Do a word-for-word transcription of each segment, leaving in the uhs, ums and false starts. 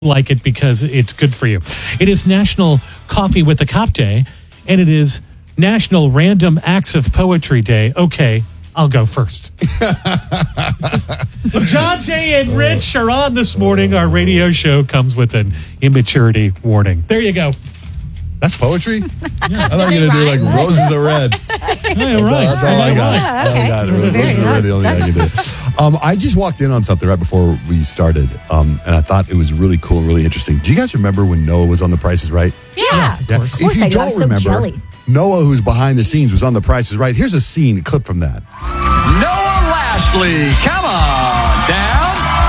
like it because it's good for you. It is National Coffee with a Cop Day, and it is National Random Acts of Poetry Day. Okay, I'll go first. John, Jay, and Rich are on this morning. Our radio show comes with an immaturity warning. There you go. That's poetry? Yeah. I thought you were going to do like roses are red. Yeah, right. That's all I got. Yeah, okay. I got it. Very Roses are red, the only thing I can do. Um, I just walked in on something right before we started, um, and I thought it was really cool and really interesting. Do you guys remember when Noah was on The Price is Right? Yeah. Yes, of Yeah. course. Of course If you I do. I don't was so remember, jelly. Noah, who's behind the scenes, was on The Price is Right. Here's a scene, a clip from that. Noah Lashley, come on down.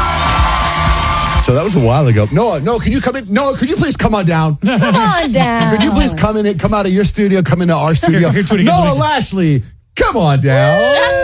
So that was a while ago. Noah, no, can you come in? Noah, could you please come on down? Come on down. Could you please come in? Come out of your studio, come into our studio. Here, here, do it again, Noah do it again. Lashley, come on down.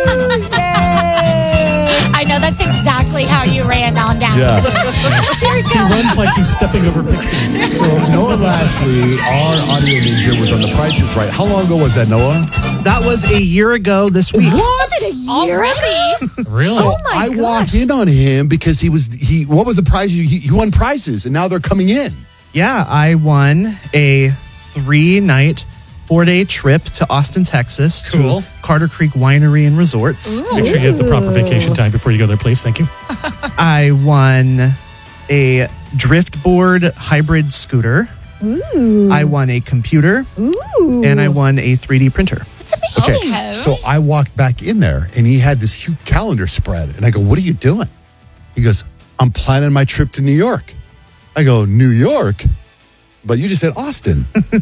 I know that's exactly how you ran on down. Yeah. He runs like he's stepping over pixies. So Noah Lashley, our audio ninja, was on The Price is Right. How long ago was that, Noah? That was a year ago this week. Was it a year ago? Really? So my I gosh. walked in on him because he was he. What was the prize? He, he won prizes, and now they're coming in. Yeah, I won a three-night, four-day trip to Austin, Texas, Cool. to Carter Creek Winery and Resorts. Make sure you have the proper vacation time before you go there, please. Thank you. I won a driftboard hybrid scooter. Ooh. I won a computer. Ooh. And I won a three D printer. Okay, Okay. so I walked back in there, and he had this huge calendar spread, and I go, "What are you doing?" He goes, "I'm planning my trip to New York." I go, "New York?" But you just said Austin.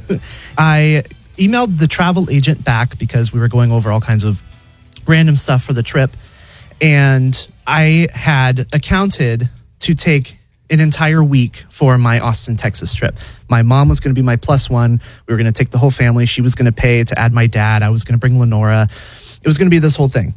I emailed the travel agent back because we were going over all kinds of random stuff for the trip. And I had accounted to take an entire week for my Austin, Texas trip. My mom was going to be my plus one. We were going to take the whole family. She was going to pay to add my dad. I was going to bring Lenora. It was going to be this whole thing.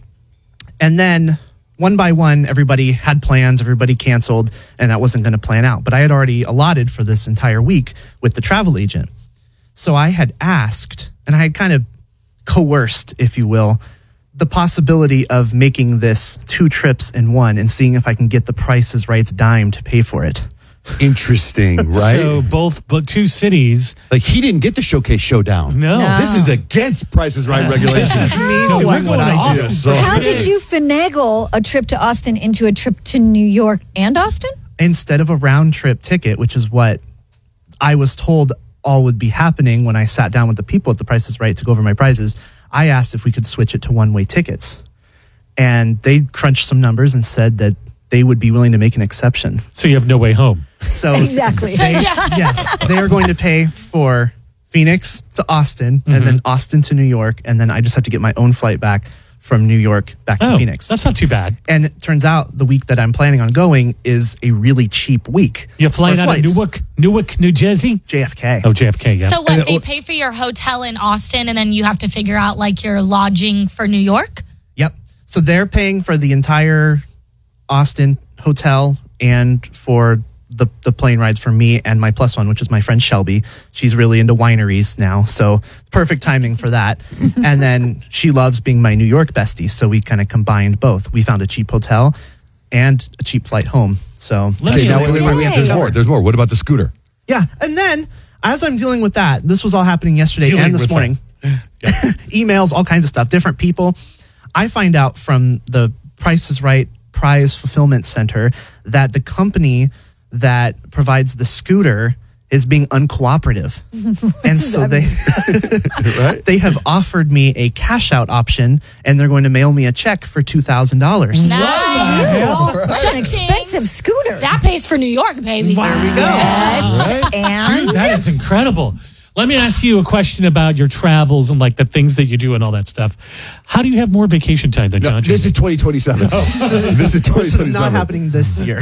And then one by one, everybody had plans, everybody canceled, and that wasn't going to plan out. But I had already allotted for this entire week with the travel agent. So I had asked, and I had kind of coerced, if you will, the possibility of making this two trips in one and seeing if I can get the Price is Right's dime to pay for it. Interesting, right? So both, but two cities. Like he didn't get the showcase showdown. No. No. This is against Price is Right regulations. This is me No, we're doing going what to I do. Austin. So- How did you finagle a trip to Austin into a trip to New York and Austin? Instead of a round trip ticket, which is what I was told all would be happening when I sat down with the people at the Price is Right to go over my prizes, I asked if we could switch it to one-way tickets. And they crunched some numbers and said that they would be willing to make an exception. So you have no way home. So Exactly. they, yes, they are going to pay for Phoenix to Austin and then Austin to New York. And then I just have to get my own flight back from New York back to Oh, Phoenix. that's not too bad. And it turns out the week that I'm planning on going is a really cheap week. You're flying for out of flights. Newark, Newark, New Jersey? J F K. Oh, J F K, yeah. So what, And they it- pay for your hotel in Austin and then you have to figure out like your lodging for New York? Yep. So they're paying for the entire Austin hotel and for the, the plane rides for me and my plus one, which is my friend Shelby. She's really into wineries now, so perfect timing for that. And then she loves being my New York bestie, so we kind of combined both. We found a cheap hotel and a cheap flight home. So Let Okay, me- now wait, wait, wait, wait. There's Yay. more. There's more. What about the scooter? yeah. And then as I'm dealing with that, this was all happening yesterday Dealing and this with morning. Emails, all kinds of stuff, different people. I find out from the Price is Right Prize Fulfillment Center that the company that provides the scooter is being uncooperative. And so they Right? they have offered me a cash out option and they're going to mail me a check for two thousand dollars. Nice. That's an Cha-ching. expensive scooter. That pays for New York, baby. Wow. There we go. Yes. Right? And Dude, that is incredible. Let me ask you a question about your travels and like the things that you do and all that stuff. How do you have more vacation time than No, John? this is twenty twenty-seven. This is twenty This is not twenty-seven. happening this year.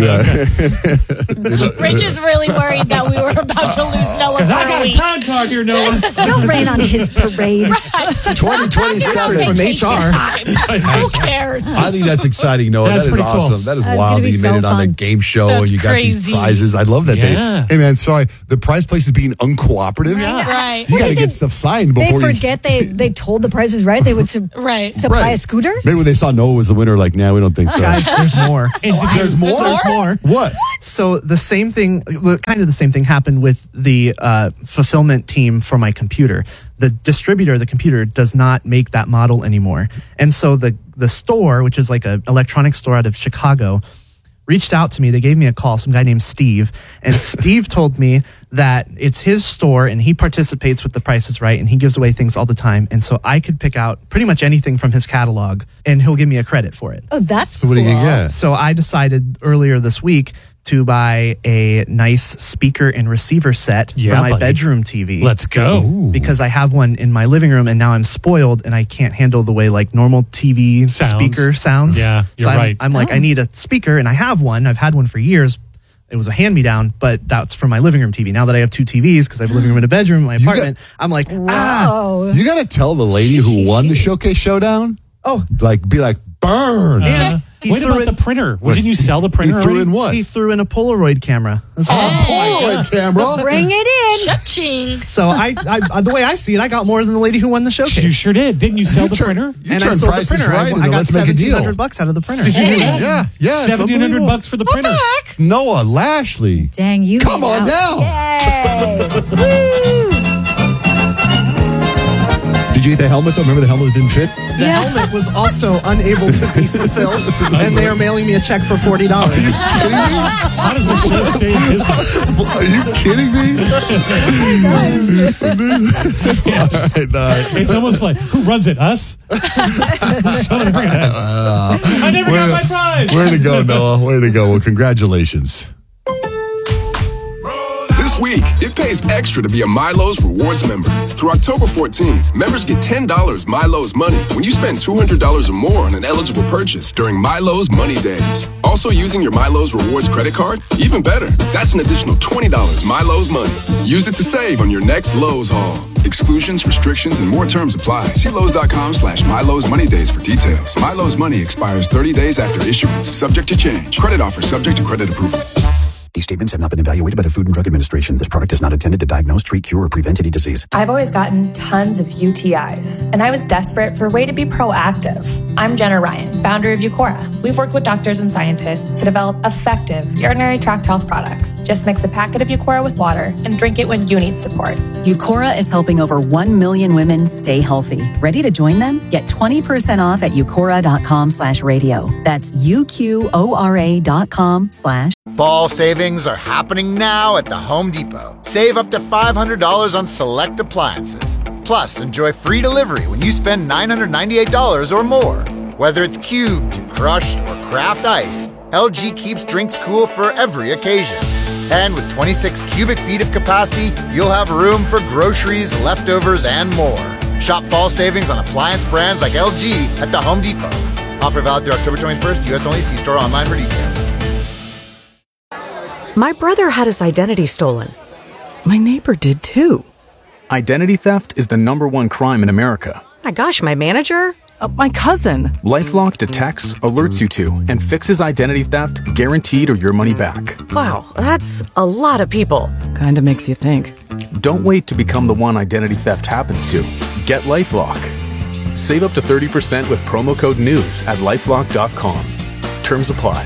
Rich is really worried that we were about to lose Noah Because for I a got a week. time card here, Noah. don't rain on his parade. twenty twenty-seven. From H R. Who cares? I think that's exciting, Noah. That's that is pretty cool. awesome. That is That's wild gonna that be you so made it on fun. that game show That's and you got these crazy. prizes. I love that. Yeah. They, hey, man, sorry. The prize place is being uncooperative. Yeah. Right. You got to They- get stuff signed They before you. forget they they told the prices right. They would su- Right. supply Right. a scooter. Maybe when they saw Noah was the winner, like, nah, we don't think so. Guys, there's more. And did you- There's more? There's more. What? So the same thing, well, kind of the same thing happened with the uh, fulfillment team for my computer. The distributor, the computer, does not make that model anymore. And so the the store, which is like an electronics store out of Chicago, reached out to me. They gave me a call, some guy named Steve. And Steve told me that it's his store and he participates with the Price is Right and he gives away things all the time. And so I could pick out pretty much anything from his catalog and he'll give me a credit for it. Oh, that's So what do you cool. get? So I decided earlier this week to buy a nice speaker and receiver set Yeah, for my buddy. bedroom T V. Let's go. Because I have one in my living room and now I'm spoiled and I can't handle the way like normal T V Sounds. speaker sounds. Yeah, so you're I'm, right. I'm like, Oh. I need a speaker and I have one. I've had one for years. It was a hand-me-down, but that's for my living room T V. Now that I have two T Vs, because I have a living room and a bedroom in my got- apartment, I'm like, ah, Oh, You got to tell the lady who won the Showcase Showdown, oh, like, be like, burn. and he What threw about it- the printer? Well, didn't you sell the He printer threw already? in what? he threw in a Polaroid camera. That's what- Polaroid camera. bring it in. Cha-ching. So I, I, the way I see it, I got more than the lady who won the showcase. You sure did. Didn't you sell You the turn- printer? You and I turn sold the prices printer. right, I, and I got let's make a seventeen deal. hundred bucks out of the printer. Did you do that? Yeah, yeah, it's seventeen hundred unbelievable. bucks for the printer. Noah Lashley. Dang, you Come made on out. now. Yay. Woo. Did you get the helmet though? Remember the helmet that didn't fit? The helmet was also unable to be fulfilled, and they are mailing me a check for forty dollars. How does the show stay in business? Are you kidding me? All right, uh, It's almost like, who runs it? Us? Someone ran us. I never got my prize. Where to go, Noah? Where to go? Well, congratulations. This week, it pays extra to be a Milo's Rewards member. Through October fourteenth, members get ten dollars Milo's Money when you spend two hundred dollars or more on an eligible purchase during Milo's Money Days. Also using your Milo's Rewards credit card? Even better, that's an additional twenty dollars Milo's Money. Use it to save on your next Lowe's haul. Exclusions, restrictions, and more terms apply. See Lowe's.com slash Milo's Money Days for details. Milo's Money expires thirty days after issuance, subject to change. Credit offer subject to credit approval. These statements have not been evaluated by the Food and Drug Administration. This product is not intended to diagnose, treat, cure, or prevent any disease. I've always gotten tons of U T Is, and I was desperate for a way to be proactive. I'm Jenna Ryan, founder of Eucora. We've worked with doctors and scientists to develop effective urinary tract health products. Just mix a packet of Eucora with water and drink it when you need support. Eucora is helping over one million women stay healthy. Ready to join them? Get twenty percent off at eucora.com slash radio. That's U-Q-O-R-A dot com slash. Fall savings are happening now at the Home Depot. Save up to five hundred dollars on select appliances. Plus, enjoy free delivery when you spend nine hundred ninety-eight dollars or more. Whether it's cubed, crushed, or craft ice, L G keeps drinks cool for every occasion. And with twenty-six cubic feet of capacity, you'll have room for groceries, leftovers, and more. Shop fall savings on appliance brands like L G at the Home Depot. Offer valid through October twenty-first, U S only. See store online for details. My brother had his identity stolen. My neighbor did too. Identity theft is the number one crime in America. My gosh, my manager? Uh, my cousin. LifeLock detects, alerts you to, and fixes identity theft guaranteed or your money back. Wow, that's a lot of people. Kinda makes you think. Don't wait to become the one identity theft happens to. Get LifeLock. Save up to thirty percent with promo code NEWS at lifelock dot com. Terms apply.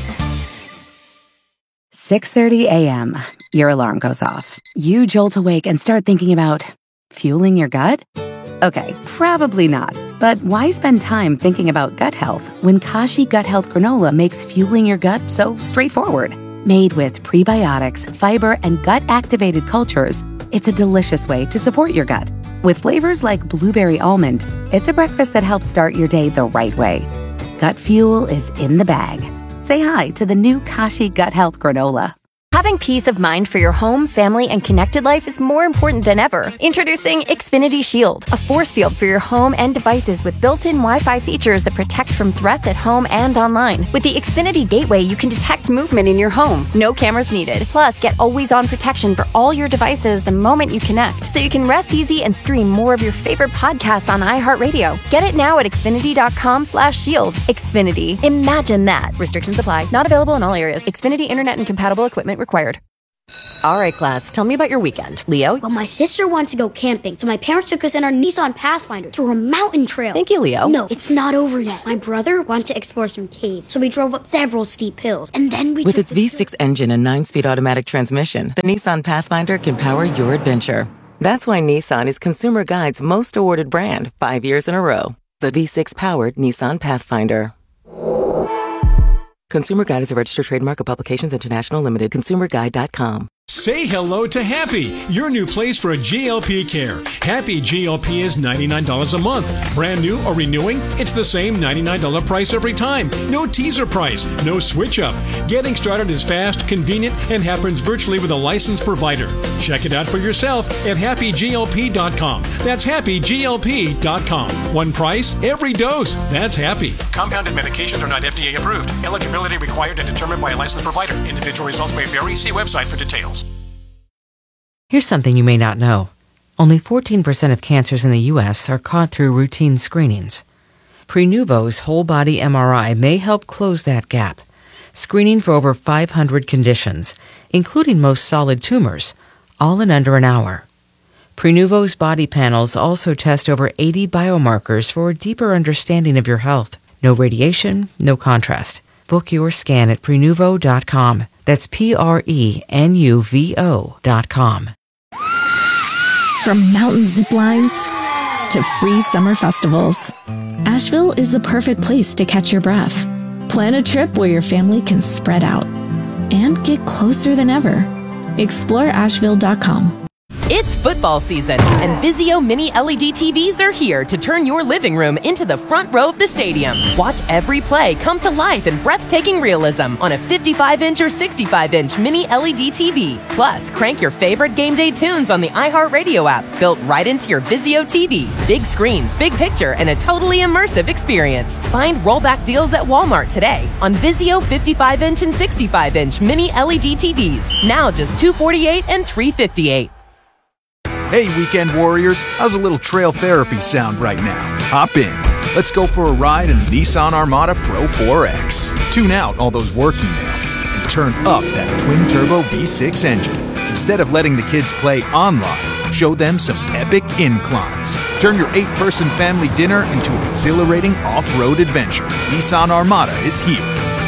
six thirty a.m. Your alarm goes off. You jolt awake and start thinking about fueling your gut? Okay, probably not. But why spend time thinking about gut health when Kashi Gut Health Granola makes fueling your gut so straightforward? Made with prebiotics, fiber, and gut-activated cultures, it's a delicious way to support your gut. With flavors like blueberry almond, it's a breakfast that helps start your day the right way. Gut fuel is in the bag. Say hi to the new Kashi Gut Health Granola. Having peace of mind for your home, family, and connected life is more important than ever. Introducing Xfinity Shield, a force field for your home and devices with built-in Wi-Fi features that protect from threats at home and online. With the Xfinity Gateway, you can detect movement in your home. No cameras needed. Plus, get always-on protection for all your devices the moment you connect, so you can rest easy and stream more of your favorite podcasts on iHeartRadio. Get it now at Xfinity.com slash shield. Xfinity. Imagine that. Restrictions apply. Not available in all areas. Xfinity Internet and compatible equipment required. All right, class, tell me about your weekend. Leo? Well, my sister wants to go camping, so my parents took us in our Nissan Pathfinder through a mountain trail. Thank you, Leo. No, it's not over yet. My brother wanted to explore some caves, so we drove up several steep hills, and then we With took its the V six engine and nine-speed automatic transmission, the Nissan Pathfinder can power your adventure. That's why Nissan is Consumer Guide's most awarded brand five years in a row. The V six-powered Nissan Pathfinder. Consumer Guide is a registered trademark of Publications International Limited. consumer guide dot com. Say hello to Happy, your new place for G L P care. Happy G L P is ninety-nine dollars a month. Brand new or renewing, it's the same ninety-nine dollars price every time. No teaser price, no switch up. Getting started is fast, convenient, and happens virtually with a licensed provider. Check it out for yourself at happy G L P dot com. That's happy G L P dot com. One price, every dose. That's Happy. Compounded medications are not F D A approved. Eligibility required and determined by a licensed provider. Individual results may vary. See website for details. Here's something you may not know. Only fourteen percent of cancers in the U S are caught through routine screenings. Prenuvo's whole-body M R I may help close that gap, screening for over five hundred conditions, including most solid tumors, all in under an hour. Prenuvo's body panels also test over eighty biomarkers for a deeper understanding of your health. No radiation, no contrast. Book your scan at prenuvo dot com. That's P R E N U V O dot com. From mountain zip lines to free summer festivals, Asheville is the perfect place to catch your breath. Plan a trip where your family can spread out and get closer than ever. explore asheville dot com. It's football season, and Vizio Mini L E D T Vs are here to turn your living room into the front row of the stadium. Watch every play come to life in breathtaking realism on a fifty-five inch or sixty-five inch Mini L E D T V. Plus, crank your favorite game day tunes on the iHeartRadio app, built right into your Vizio T V. Big screens, big picture, and a totally immersive experience. Find rollback deals at Walmart today on Vizio fifty-five inch and sixty-five inch Mini L E D T Vs. Now just two hundred forty-eight dollars and three hundred fifty-eight dollars. Hey, weekend warriors, how's a little trail therapy sound right now? Hop in. Let's go for a ride in the Nissan Armada Pro four X. Tune out all those work emails and turn up that twin-turbo V six engine. Instead of letting the kids play online, show them some epic inclines. Turn your eight-person family dinner into an exhilarating off-road adventure. Nissan Armada is here.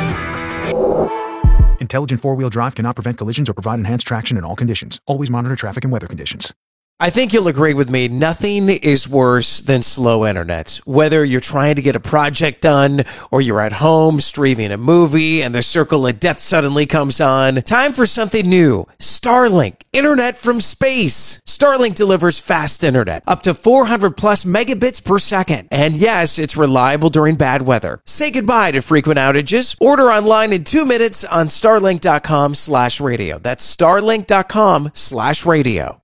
Intelligent four-wheel drive cannot prevent collisions or provide enhanced traction in all conditions. Always monitor traffic and weather conditions. I think you'll agree with me. Nothing is worse than slow internet. Whether you're trying to get a project done or you're at home streaming a movie and the circle of death suddenly comes on. Time for something new. Starlink. Internet from space. Starlink delivers fast internet. Up to four hundred plus megabits per second. And yes, it's reliable during bad weather. Say goodbye to frequent outages. Order online in two minutes on starlink dot com slash radio. That's starlink dot com slash radio.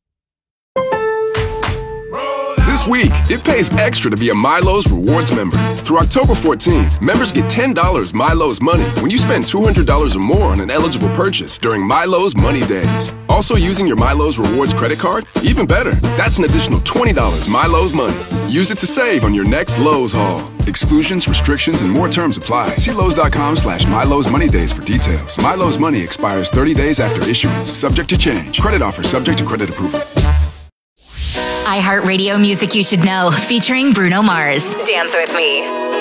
This week, it pays extra to be a Milo's Rewards member. Through October fourteenth, members get ten dollars Milo's money when you spend two hundred dollars or more on an eligible purchase during Milo's Money Days. Also using your Milo's Rewards credit card? Even better, that's an additional twenty dollars Milo's money. Use it to save on your next Lowe's haul. Exclusions, restrictions, and more terms apply. See Lowe's dot com slash Milo's Money Days for details. Milo's money expires thirty days after issuance, subject to change. Credit offer subject to credit approval. iHeartRadio Music You Should Know, featuring Bruno Mars. Dance with me.